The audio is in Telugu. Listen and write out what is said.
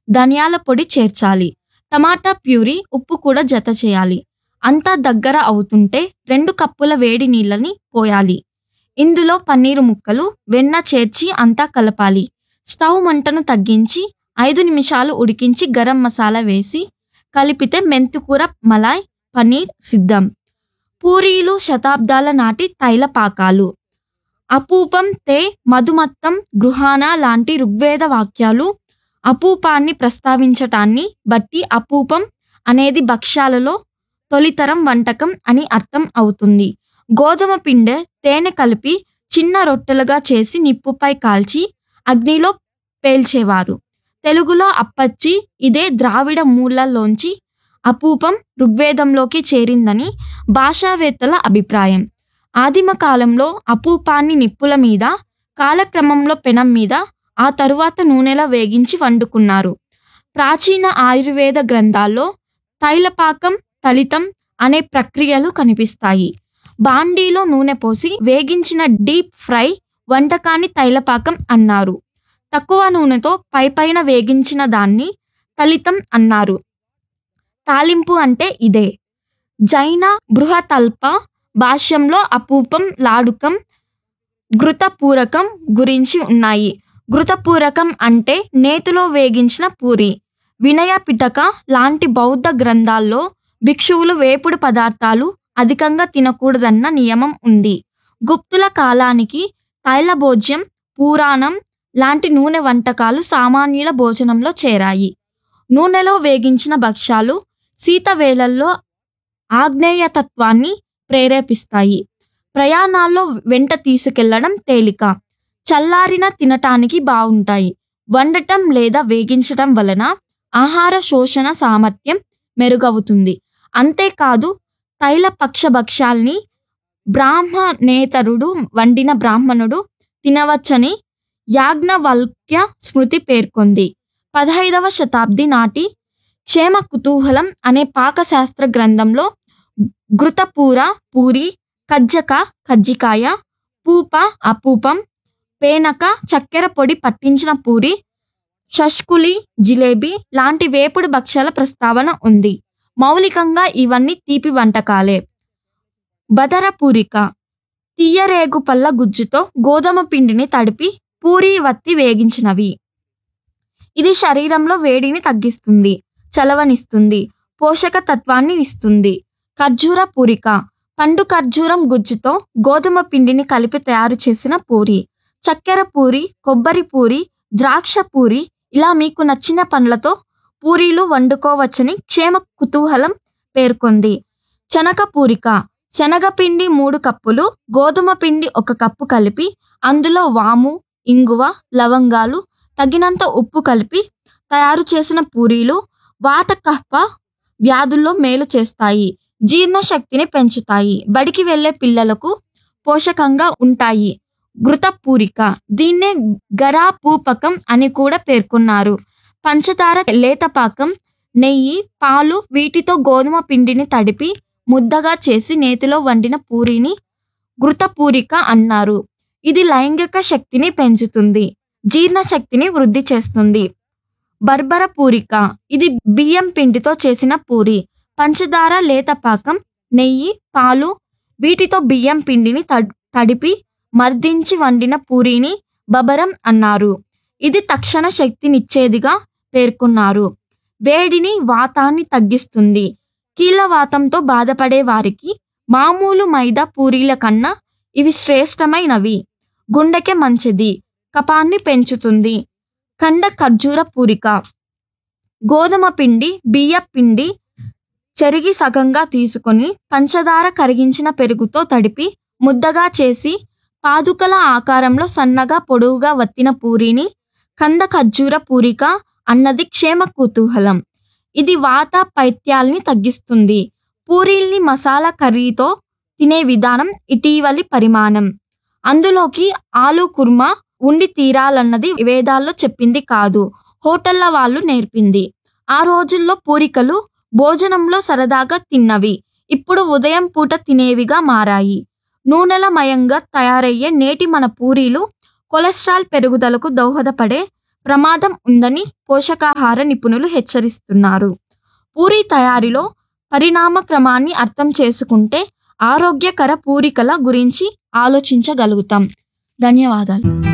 ధనియాల పొడి చేర్చాలి. టమాటా ప్యూరీ, ఉప్పు కూడా జత చేయాలి. అంతా దగ్గర అవుతుంటే 2 కప్పుల వేడి నీళ్ళని పోయాలి. ఇందులో పన్నీరు ముక్కలు, వెన్న చేర్చి అంతా కలపాలి. స్టవ్ మంటను తగ్గించి 5 నిమిషాలు ఉడికించి గరం మసాలా వేసి కలిపితే మెంతికూర మలాయ్ పన్నీర్ సిద్ధం. పూరీలు శతాబ్దాల నాటి తైల పాకాలు. అపూపం తే మధుమత్తం గృహాణ లాంటి ఋగ్వేద వాక్యాలు అపూపాన్ని ప్రస్తావించటాన్ని బట్టి అపూపం అనేది భక్ష్యాలలో తొలితరం వంటకం అని అర్థం అవుతుంది. గోధుమ పిండి, తేనె కలిపి చిన్న రొట్టెలుగా చేసి నిప్పుపై కాల్చి అగ్నిలో పేల్చేవారు. తెలుగులో అప్పచ్చి. ఇదే ద్రావిడ మూలాల్లోంచి అపూపం ఋగ్వేదంలోకి చేరిందని భాషావేత్తల అభిప్రాయం. ఆదిమ కాలంలో అపూపాన్ని నిప్పుల మీద, కాలక్రమంలో పెనం మీద, ఆ తరువాత నూనెలో వేగించి వండుకున్నారు. ప్రాచీన ఆయుర్వేద గ్రంథాల్లో తైలపాకం, తలితం అనే ప్రక్రియలు కనిపిస్తాయి. బాండీలో నూనె పోసి వేగించిన డీప్ ఫ్రై వంటకాన్ని తైలపాకం అన్నారు. తక్కువ నూనెతో పైపైన వేగించిన దాన్ని తలితం అన్నారు. తాలింపు అంటే ఇదే. జైన బృహతల్ప భాష్యంలో అపూపం, లాడుకం, ఘృతపూరకం గురించి ఉన్నాయి. ఘృతపూరకం అంటే నేతిలో వేగించిన పూరి. వినయ పిటక లాంటి బౌద్ధ గ్రంథాల్లో భిక్షువులు వేపుడు పదార్థాలు అధికంగా తినకూడదన్న నియమం ఉంది. గుప్తుల కాలానికి తైలభోజ్యం, పూరాణం లాంటి నూనె వంటకాలు సామాన్యుల భోజనంలో చేరాయి. నూనెలో వేగించిన భక్ష్యాలు శీతవేళల్లో ఆగ్నేయతత్వాన్ని ప్రేరేపిస్తాయి. ప్రయాణాల్లో వెంట తీసుకెళ్లడం తేలిక. చల్లారిన తినటానికి బావుంటాయి. వండటం లేదా వేగించడం వలన ఆహార శోషణ సామర్థ్యం మెరుగవుతుంది. అంతేకాదు తైలపక్ష భక్ష్యాల్ని బ్రాహ్మణేతరుడు వండిన బ్రాహ్మణుడు తినవచ్చని యాజ్ఞవల్క్య స్మృతి పేర్కొంది. 15వ శతాబ్ది నాటి క్షేమ కుతూహలం అనే పాకశాస్త్ర గ్రంథంలో ఘృతపూర పూరి, కజ్జక కజ్జికాయ, పూప అపూపం, పేనక చక్కెర పొడి పట్టించిన పూరి, షష్కులి జిలేబీ లాంటి వేపుడు భక్ష్యాల ప్రస్తావన ఉంది. మౌలికంగా ఇవన్నీ తీపి వంటకాలే. బదర పూరిక. తీయరేగు పళ్ళ గుజ్జుతో గోధుమ పిండిని తడిపి పూరీ వత్తి వేగించినవి. ఇది శరీరంలో వేడిని తగ్గిస్తుంది, చలవనిస్తుంది, పోషక తత్వాన్ని ఇస్తుంది. ఖర్జూర పూరిక. పండు ఖర్జూరం గుజ్జుతో గోధుమ పిండిని కలిపి తయారు చేసిన పూరి. చక్కెర పూరి, కొబ్బరి పూరి, ద్రాక్ష పూరి ఇలా మీకు నచ్చిన పండ్లతో పూరీలు వండుకోవచ్చని క్షేమ కుతూహలం పేర్కొంది. చనక పూరిక. శనగపిండి 3 కప్పులు, గోధుమ పిండి 1 కప్పు కలిపి అందులో వాము, ఇంగువ, లవంగాలు, తగినంత ఉప్పు కలిపి తయారు చేసిన పూరీలు వాత కఫ వ్యాధుల్లో మేలు చేస్తాయి, జీర్ణశక్తిని పెంచుతాయి, బడికి వెళ్లే పిల్లలకు పోషకంగా ఉంటాయి. ఘృత పూరిక. దీన్నే గరాపూపకం అని కూడా పేర్కొన్నారు. పంచదార, లేతపాకం, నెయ్యి, పాలు వీటితో గోధుమ పిండిని తడిపి ముద్దగా చేసి నేతిలో వండిన పూరిని ఘృతపూరిక అన్నారు. ఇది లైంగిక శక్తిని పెంచుతుంది, జీర్ణశక్తిని వృద్ధి చేస్తుంది. బర్బర పూరిక. ఇది బియ్యం పిండితో చేసిన పూరి. పంచదార, లేతపాకం, నెయ్యి, పాలు వీటితో బియ్యం పిండిని తడిపి మర్దించి వండిన పూరీని బబరం అన్నారు. ఇది తక్షణ శక్తినిచ్చేదిగా పేర్కొన్నారు. వేడిని, వాతాన్ని తగ్గిస్తుంది. కీళ్లవాతంతో బాధపడే వారికి మామూలు మైదా పూరీల కన్నా ఇవి శ్రేష్టమైనవి. గుండెకి మంచిది, కఫాన్ని పెంచుతుంది. కండ ఖర్జూర పూరిక. గోధుమ పిండి, బియ్య పిండి చెరిగి సగంగా తీసుకొని పంచదార, కరిగించిన పెరుగుతో తడిపి ముద్దగా చేసి పాదుకల ఆకారంలో సన్నగా పొడవుగా వత్తిన పూరీని కంద ఖర్జూర పూరిక అన్నది క్షేమ కుతూహలం. ఇది వాత పైత్యాల్ని తగ్గిస్తుంది. పూరీల్ని మసాలా కర్రీతో తినే విధానం ఇటీవలి పరిమాణం. అందులోకి ఆలు కుర్మా ఉండి తీరాలన్నది వేదాల్లో చెప్పింది కాదు, హోటళ్ల వాళ్ళు నేర్పింది. ఆ రోజుల్లో పూరికలు భోజనంలో సరదాగా తిన్నవి, ఇప్పుడు ఉదయం పూట తినేవిగా మారాయి. నూనెల మయంగా తయారయ్యే నేటి మన పూరీలు కొలెస్ట్రాల్ పెరుగుదలకు దోహదపడే ప్రమాదం ఉందని పోషకాహార నిపుణులు హెచ్చరిస్తున్నారు. పూరి తయారీలో పరిణామ క్రమాన్ని అర్థం చేసుకుంటే ఆరోగ్యకర పూరికల గురించి ఆలోచించగలుగుతాం. ధన్యవాదాలు.